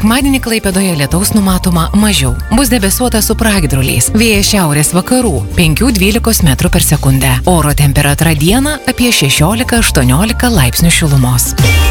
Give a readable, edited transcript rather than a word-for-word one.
Sekmadienį Klaipėdoje lietaus numatoma mažiau. Bus debesuota su pragiedruliais. Vėjas šiaurės vakarų 5–12 m/s. Oro temperatūra dieną apie 16–18 laipsnių šilumos.